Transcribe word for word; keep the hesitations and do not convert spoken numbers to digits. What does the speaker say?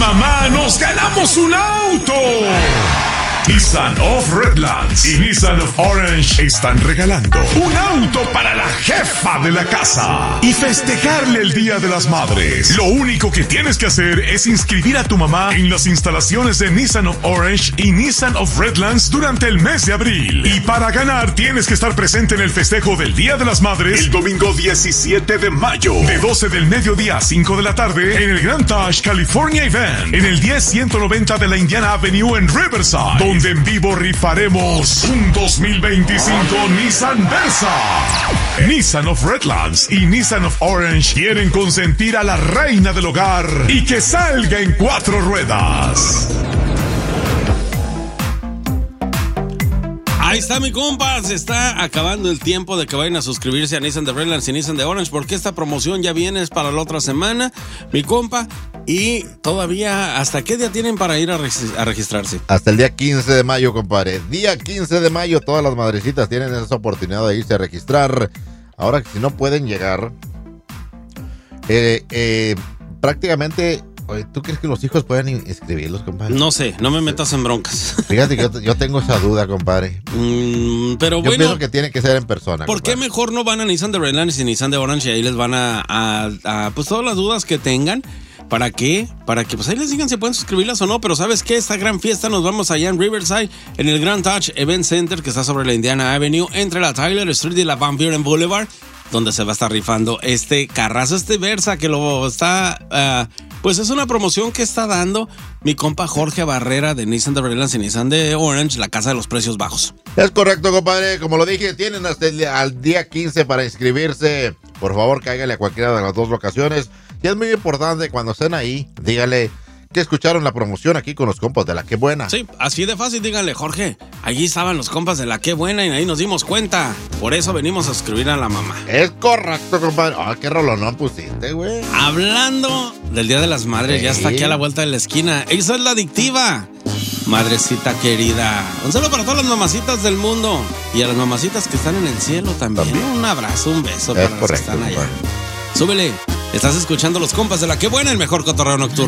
mamá nos ganamos un auto! Nissan of Redlands y Nissan of Orange están regalando un auto para la jefa de la casa y festejarle el Día de las Madres. Lo único que tienes que hacer es inscribir a tu mamá en las instalaciones de Nissan of Orange y Nissan of Redlands durante el mes de abril. Y para ganar tienes que estar presente en el festejo del Día de las Madres el domingo diecisiete de mayo, de doce del mediodía a cinco de la tarde, en el Grand Taj California Event, en el diez ciento noventa de la Indiana Avenue en Riverside, donde donde en vivo rifaremos un dos mil veinticinco Nissan Versa. Nissan of Redlands y Nissan of Orange quieren consentir a la reina del hogar y que salga en cuatro ruedas. Ahí está, mi compa, se está acabando el tiempo de que vayan a suscribirse a Nissan de Redlands y Nissan de Orange, porque esta promoción ya viene es para la otra semana, mi compa, y todavía, ¿hasta qué día tienen para ir a, reg- a registrarse? Hasta el día quince de mayo, compadre. Día quince de mayo, todas las madrecitas tienen esa oportunidad de irse a registrar. Ahora, si no pueden llegar, eh, eh, prácticamente... Oye, ¿tú crees que los hijos pueden inscribirlos, compadre? No sé, no me metas en broncas. Fíjate que yo, yo tengo esa duda, compadre. Mm, pero yo bueno, pienso que tiene que ser en persona. ¿por compadre. qué mejor no van a Nissan de Redlands y Nissan de Orange y ahí les van a, a, a pues todas las dudas que tengan? ¿Para qué? Para que pues ahí les digan si pueden suscribirlas o no. Pero ¿sabes qué? Esta gran fiesta nos vamos allá en Riverside, en el Grand Taj Event Center, que está sobre la Indiana Avenue, entre la Tyler Street y la Van Buren Boulevard, donde se va a estar rifando este carrazo, este Versa, que lo está... Uh, pues es una promoción que está dando mi compa Jorge Barrera de Nissan de Redlands y Nissan de Orange, la casa de los precios bajos. Es correcto, compadre. Como lo dije, tienen hasta el día, al día quince para inscribirse. Por favor, cáigale a cualquiera de las dos locaciones. Y es muy importante cuando estén ahí, dígale que escucharon la promoción aquí con los compas de La Qué Buena. Sí, así de fácil, díganle, Jorge, allí estaban los compas de La Qué Buena y ahí nos dimos cuenta. Por eso venimos a suscribir a la mamá. Es correcto, compadre. Ah, qué rolonón pusiste, güey. Hablando del Día de las Madres, sí. Ya está aquí a la vuelta de la esquina. Esa es la adictiva. Madrecita querida. Un saludo para todas las mamacitas del mundo. Y a las mamacitas que están en el cielo también. ¿También? Un abrazo, un beso es para correcto, las que están allá. compadre. Súbele. Estás escuchando los compas de La Qué Buena, el mejor cotorreo nocturno.